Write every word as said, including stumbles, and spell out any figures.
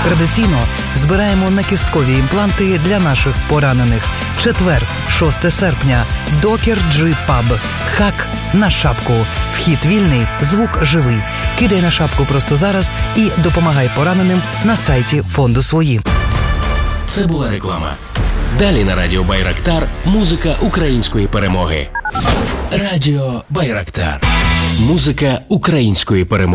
Традиційно збираємо накісткові імпланти для наших поранених. Четвер, шосте серпня. Докер Джи Паб. Хак на шапку. Вхід вільний, звук живий. Кидай на шапку просто зараз і допомагай пораненим на сайті фонду «Свої». Це була реклама. Далі на радіо Байрактар музика української перемоги. Радіо Байрактар. Музика української перемоги.